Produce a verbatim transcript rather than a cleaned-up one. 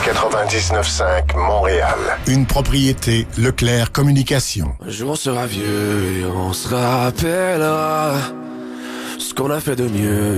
quatre-vingt-dix-neuf cinq Montréal. Une propriété Leclerc Communication. Un jour on sera vieux et on se rappellera ce qu'on a fait de mieux.